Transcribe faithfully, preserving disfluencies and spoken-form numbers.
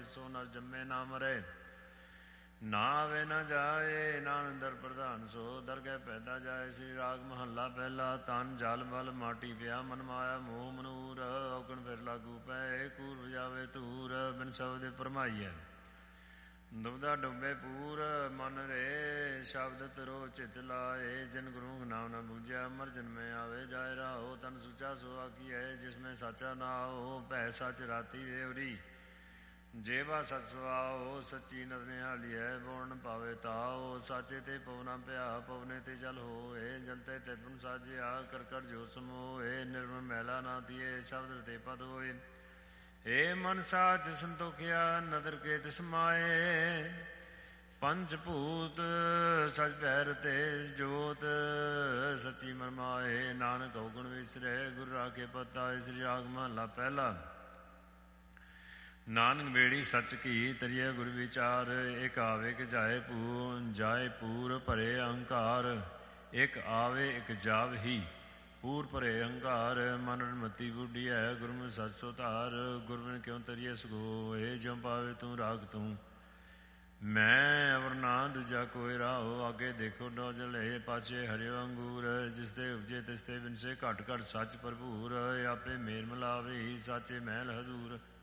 ਸੋ ਨਰ ਜੰਮੇ ਨਾ ਮਰੇ। ਨਾ ਆਵੇ ਨਾ ਜਾਏ ਨਾਨਕ ਦਰ ਪ੍ਰਧਾਨ ਸੋ ਦਰਗਹਿ ਪੈਦਾ ਜਾਏ। ਸ੍ਰੀ ਰਾਗ ਮਹੱਲਾ ਪਹਿਲਾ। ਤਨ ਜਲ ਬਲ ਮਾਟੀ ਪਿਆ ਮਨ ਮਾਇਆ ਮੋਹ ਮਨੂਰ। ਔਗਣ ਫਿਰ ਲਾਗੂ ਪੈ ਕੂਰ ਵਜਾਵੇ ਧੂਰ। ਬਿਨ ਸ਼ਬਦ ਭਰਮਾਈਐ ਦੁਬਦਾ ਡੁੱਬੇ ਪੂਰ। ਮਨ ਰੇ ਸ਼ਬਦ ਤਰੋ ਚਿਤ ਲਾਏ। ਜਿਨ ਗੁਰੂ ਨਾਮ ਨਾ ਬੂਝਿਆ ਅਮਰ ਜਨਮੇ ਆਵੇ ਜਾਏ ਰਾਹੋ। ਤਨ ਸੁਚਾ ਸੋ ਆਖੀਐ ਜਿਸਮੇ ਸਾਚਾ ਨਾਉ। ਭੈ ਸਚ ਰਾਤੀ ਰੇਵਰੀ ਜੇਵਾ ਸਤ ਸੁਆਓ। ਸੱਚੀ ਨਦਰ ਨਿਹਾਲੀਐ ਬੋਲ ਨ ਪਾਵੇ ਤਾਓ। ਸਾਚੇ ਤੇ ਪਵਨਾ ਪਿਆ ਪਵਨੇ ਤੇ ਜਲ ਹੋਏ। ਜਲ ਤੇ ਤਿਰਪਨ ਸਾਜਿਆ ਕਰਕਟ ਜੋ ਸਮੋਏ। ਨਿਰਮਲ ਮੈਲਾ ਨਾ ਤੀਏ ਸ਼ਬਦ ਤੇ ਪਦ ਹੋਏ। ਏ ਮਨ ਸਾਚ ਸੰਤੋਖਿਆ ਨਦਰ ਕੇ ਤਿਸ ਮਾਏ। ਪੰਚ ਭੂਤ ਸਚ ਭੈਰ ਤੇ ਜੋਤ ਸੱਚੀ ਮਨ ਮਾਏ। ਨਾਨਕ ਔਗਣ ਵਿਸਰੈ ਗੁਰ ਰਾਖੇ ਪਤਾ। ਸ੍ਰੀ ਰਾਗ ਮਹੱਲਾ ਪਹਿਲਾ। ਨਾਨਕ ਬੇੜੀ ਸੱਚ ਕੀ ਤਰੀਏ ਗੁਰ ਵਿਚਾਰ। ਇੱਕ ਆਵੇ ਇੱਕ ਜਾਏ ਪੂ ਜਾਏ ਪੂਰ ਭਰੇ ਅਹੰਕਾਰ। ਇੱਕ ਆਵੇ ਇੱਕ ਜਾਵਹੀ ਪੂਰ ਭਰੇ ਅਹੰਕਾਰ। ਮਨ ਮਤੀ ਬੁੱਢੀਐ ਗੁਰਮੁਖ ਸੱਚ ਸੋ ਧਾਰ। ਗੁਰਬਿਨ ਕਿਉ ਤਰੀਏ ਸਗੋਏ ਜਿਉ ਪਾਵੇ ਤੂੰ ਰਾਗ ਤੂੰ। ਮੈਂ ਅਵਰ ਨਾ ਦੂਜਾ ਕੋਈ ਰਾਹੋ। ਅੱਗੇ ਦੇਖੋ ਡੋਜਲੇ ਪਾਛੇ ਹਰਿਓ ਅੰਗੂਰ। ਜਿਸ ਦੇ ਉਪਜੇ ਤਿਸ ਤੇ ਬਿਨਸੇ ਘਟ ਘਟ ਸੱਚ ਭਰਪੂਰ। ਆਪੇ ਮੇਲ ਮਿਲਾਵੇ ਸਾਚੇ ਮਹਿਲ ਹਜ਼ੂਰ।